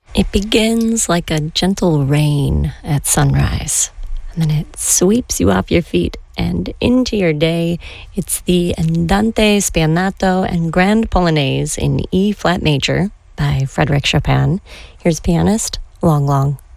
It begins like a gentle rain at sunrise, and then it sweeps you off your feet and into your day. It's the Andante Spianato and Grand Polonaise in E-flat major by Frédéric Chopin. Here's pianist Long Long.